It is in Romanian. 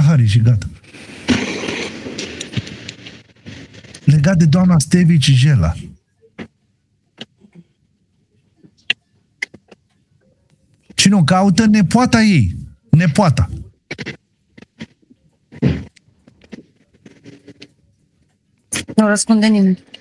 Harry și gata. Legat de doamna Stevici Jela. Cine o caută? Nepoata ei. Nepoata. Nu răspunde nimeni.